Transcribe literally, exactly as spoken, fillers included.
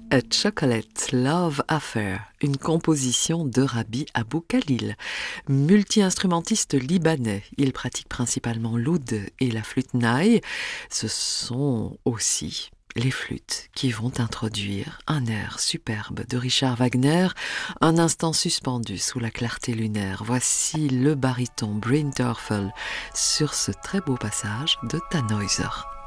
A Chocolate Love Affair, une composition de Rabbi Abou Khalil, multi-instrumentiste libanais. Il pratique principalement l'oud et la flûte naï. Ce sont aussi les flûtes qui vont introduire un air superbe de Richard Wagner, un instant suspendu sous la clarté lunaire. Voici le baryton Bryn Terfel sur ce très beau passage de Tannhäuser.